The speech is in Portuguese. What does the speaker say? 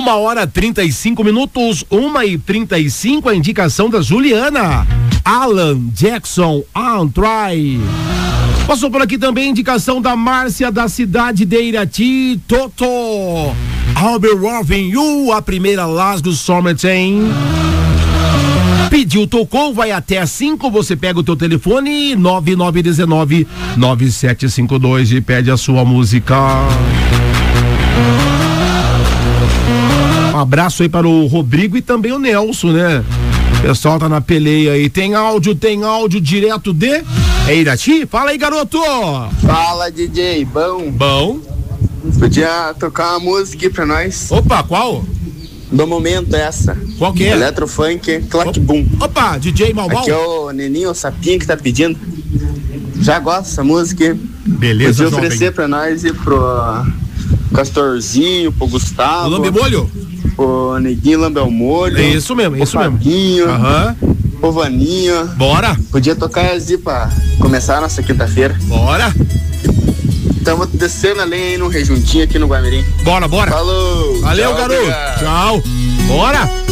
1h35, 1h35, a indicação da Juliana. Alan Jackson, on try. Passou por aqui também a indicação da Márcia, da cidade de Irati, Toto. I'll be loving you, a primeira Lasgo Sommerten. Pediu, tocou, vai até às 5, você pega o teu telefone 9919-9752 e pede a sua música. Um abraço aí para o Rodrigo e também o Nelson, né? O pessoal tá na peleia aí. Tem áudio direto de Irati? Fala aí, garoto! Fala, DJ, bom? Bom. Podia tocar uma música aqui pra nós? Opa, qual? Do momento essa. Qual que é? Electrofunk, Clack Boom. Opa, DJ Mal Mal. Aqui é o Neninho, o Sapinho que tá pedindo. Já gosto dessa música. Beleza, podia oferecer pra nós e pro Castorzinho, pro Gustavo. Lambemolho? Pro Neguinho Lambemolho. É isso mesmo, isso mesmo. Fabinho. Pro Vaninho. Bora. Podia tocar assim pra começar a nossa quinta-feira. Bora. Estamos descendo a lenha aí no rejuntinho aqui no Guamirim. Bora. Falou. Valeu, tchau, garoto. obrigado. Tchau. Bora.